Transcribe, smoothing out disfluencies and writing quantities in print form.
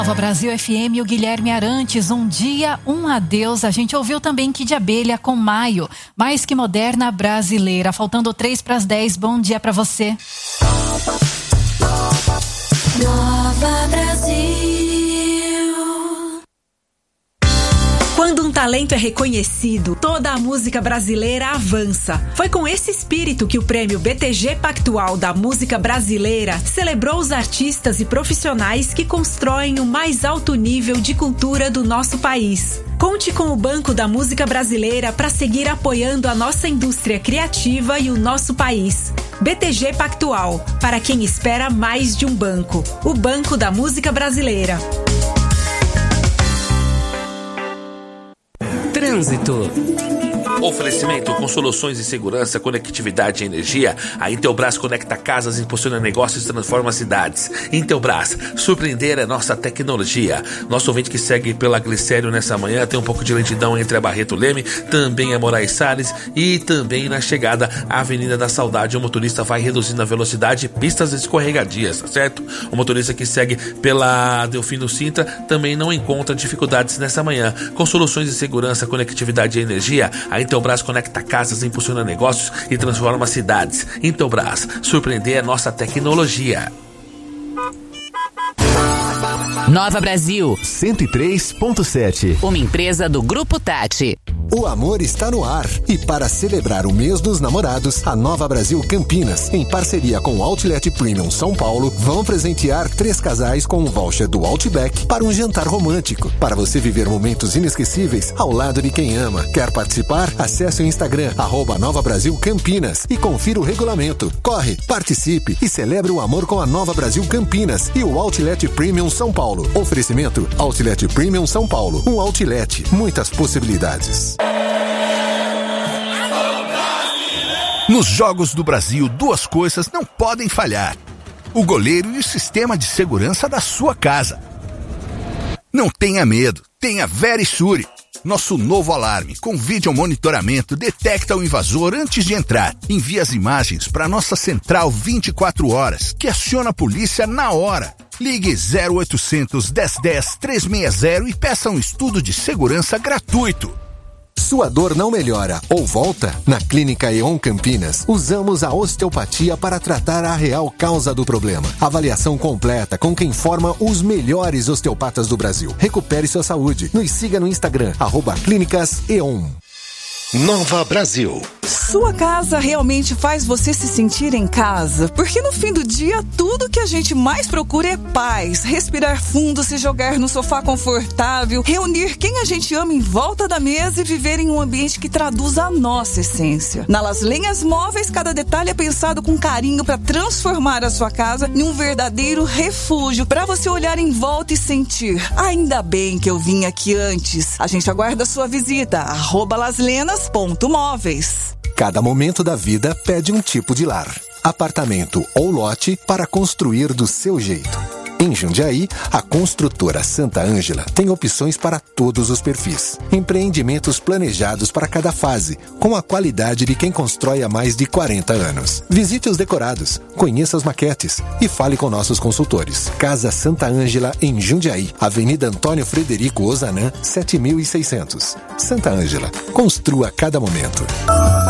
Nova Brasil FM, o Guilherme Arantes, um dia, um adeus. A gente ouviu também Kid Abelha com Maio, mais que moderna brasileira. Faltando 9:10, bom dia pra você. Nova Brasil. Quando um talento é reconhecido, toda a música brasileira avança. Foi com esse espírito que o prêmio BTG Pactual da Música Brasileira celebrou os artistas e profissionais que constroem o mais alto nível de cultura do nosso país. Conte com o Banco da Música Brasileira para seguir apoiando a nossa indústria criativa e o nosso país. BTG Pactual, para quem espera mais de um banco. O Banco da Música Brasileira. Trânsito. Oferecimento com soluções de segurança, conectividade e energia. A Intelbras conecta casas, impulsiona negócios e transforma cidades. Intelbras, surpreender é nossa tecnologia. Nosso ouvinte que segue pela Glicério nessa manhã tem um pouco de lentidão entre a Barreto Leme, também a Moraes Salles e também na chegada à Avenida da Saudade. O motorista vai reduzindo a velocidade, pistas escorregadias, tá certo? O motorista que segue pela Delfino Sintra também não encontra dificuldades nessa manhã. Com soluções de segurança, conectividade e energia, a Intelbras conecta casas, impulsiona negócios e transforma cidades. Intelbras, surpreender é nossa tecnologia. Nova Brasil 103.7. Uma empresa do Grupo Tati. O amor está no ar e para celebrar o mês dos namorados, a Nova Brasil Campinas, em parceria com o Outlet Premium São Paulo, vão presentear 3 casais com um voucher do Outback para um jantar romântico, para você viver momentos inesquecíveis ao lado de quem ama. Quer participar? Acesse o Instagram @Nova Brasil Campinas e confira o regulamento. Corre, participe e celebre o amor com a Nova Brasil Campinas e o Outlet Premium São Paulo. Oferecimento Outlet Premium São Paulo. Um outlet, muitas possibilidades. Nos Jogos do Brasil, 2 coisas não podem falhar: o goleiro e o sistema de segurança da sua casa. Não tenha medo, tenha Verisure. Nosso novo alarme com vídeo monitoramento detecta o invasor antes de entrar. Envia as imagens para nossa central 24 horas, que aciona a polícia na hora. Ligue 0800 1010 360 e peça um estudo de segurança gratuito. Sua dor não melhora ou volta? Na Clínica E.ON Campinas, usamos a osteopatia para tratar a real causa do problema. Avaliação completa com quem forma os melhores osteopatas do Brasil. Recupere sua saúde. Nos siga no Instagram, @Clínicas E.ON. Nova Brasil. Sua casa realmente faz você se sentir em casa? Porque no fim do dia, tudo que a gente mais procura é paz, respirar fundo, se jogar no sofá confortável, reunir quem a gente ama em volta da mesa e viver em um ambiente que traduz a nossa essência. Na Las Lenhas Móveis, cada detalhe é pensado com carinho para transformar a sua casa em um verdadeiro refúgio, para você olhar em volta e sentir: ainda bem que eu vim aqui antes. A gente aguarda a sua visita, @laslenas.móveis. Cada momento da vida pede um tipo de lar. Apartamento ou lote para construir do seu jeito. Em Jundiaí, a construtora Santa Ângela tem opções para todos os perfis. Empreendimentos planejados para cada fase, com a qualidade de quem constrói há mais de 40 anos. Visite os decorados, conheça as maquetes e fale com nossos consultores. Casa Santa Ângela, em Jundiaí, Avenida Antônio Frederico Ozanam, 7600. Santa Ângela, construa cada momento.